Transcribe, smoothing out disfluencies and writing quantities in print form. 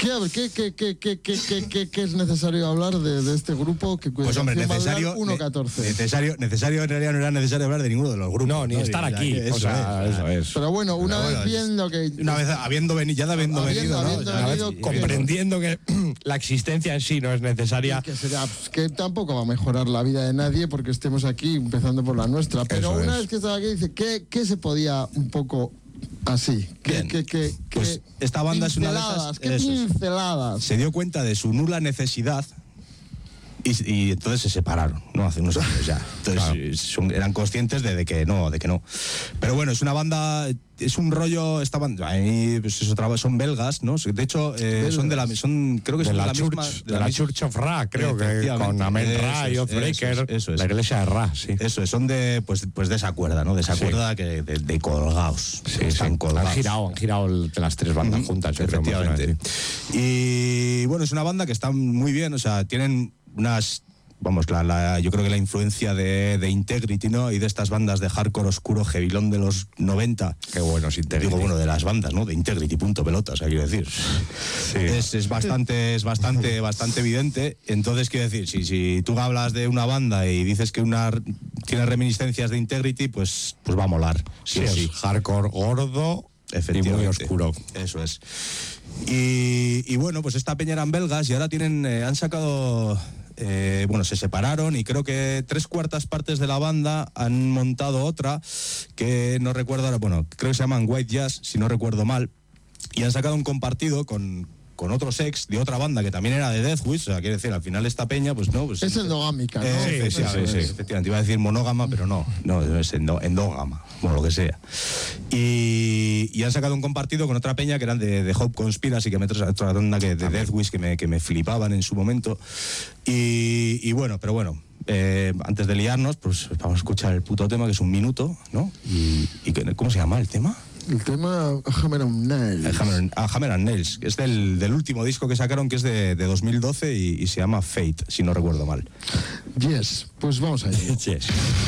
¿Qué es necesario hablar de este grupo? Que pues hombre, necesario en realidad no era necesario hablar de ninguno de los grupos. No, ni estar aquí. Eso es. Pero bueno, una vez viendo que... Una vez habiendo venido, comprendiendo que la existencia en sí no es necesaria. Que tampoco va a mejorar la vida de nadie porque estemos aquí, empezando por la nuestra. Pero una vez que estaba aquí, dice, ¿qué se podía un poco así? Pues esta banda es una de esas... pinceladas. Se dio cuenta de su nula necesidad y entonces se separaron, ¿no? Hace unos años ya. Entonces eran conscientes de que no. Pero bueno, es una banda, es un rollo, esta banda, pues son belgas, ¿no? De hecho, creo que son de la misma... De la Church of Ra, creo que, con Amen Ra y Oathbreaker, la iglesia de Ra, sí. Eso es, son de esa cuerda, ¿no? De esa cuerda de colgados. Sí, están colgados. Han girado las tres bandas juntas, efectivamente. Y bueno, es una banda que está muy bien, o sea, tienen unas, yo creo que la influencia de Integrity, ¿no? Y de estas bandas de hardcore oscuro heavilón de los 90. Qué bueno es Integrity. Digo, bueno, de las bandas, ¿no? De Integrity, punto pelotas, quiero decir. Sí. Es bastante evidente. Entonces, quiero decir, si tú hablas de una banda y dices que tiene reminiscencias de Integrity, pues va a molar. Sí. Hardcore gordo y muy oscuro. Eso es. Y bueno, pues esta peña eran belgas y ahora han sacado... se separaron y creo que 3/4 partes de la banda han montado otra que no recuerdo ahora, creo que se llaman White Jazz, si no recuerdo mal, y han sacado un compartido con otros ex de otra banda que también era de Deathwish, o sea, quiere decir, al final esta peña, pues no... Pues, es endogámica, ¿no? Sí, efectivamente, iba a decir monógama, pero no es endógama, lo que sea. Y han sacado un compartido con otra peña que eran de Hope Conspiracy, que me trae otra banda de Deathwish que me flipaban en su momento. Y bueno, pero bueno, antes de liarnos, pues vamos a escuchar el puto tema, que es 1 minuto, ¿no? ¿Cómo se llama el tema? El tema Hammer and Nails. Hammer and Nails, es del último disco que sacaron, que es de 2012 y se llama Fate, si no recuerdo mal. Yes, pues vamos a ello. Yes.